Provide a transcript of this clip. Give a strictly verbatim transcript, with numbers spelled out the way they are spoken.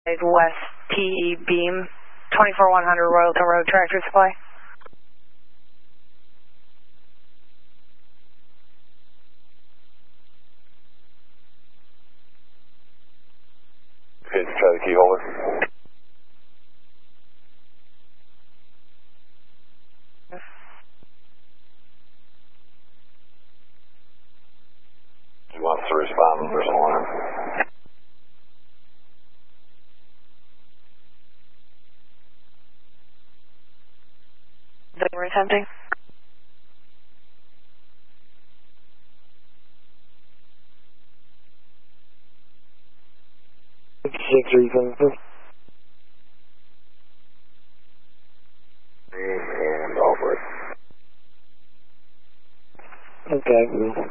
West P E Beam, twenty-four one hundred Royalton Road, Tractor Supply. Okay, try the key holder. He wants to respond to person one. They were attempting. six three seven four. And over it. Okay, well.